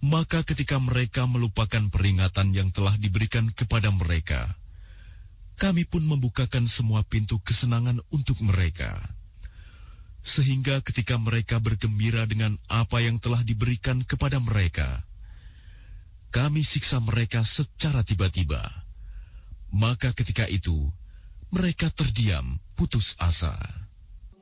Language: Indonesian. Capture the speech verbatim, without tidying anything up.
Maka ketika mereka melupakan peringatan yang telah diberikan kepada mereka, kami pun membukakan semua pintu kesenangan untuk mereka. Sehingga ketika mereka bergembira dengan apa yang telah diberikan kepada mereka, kami siksa mereka secara tiba-tiba. Maka ketika itu, mereka terdiam putus asa.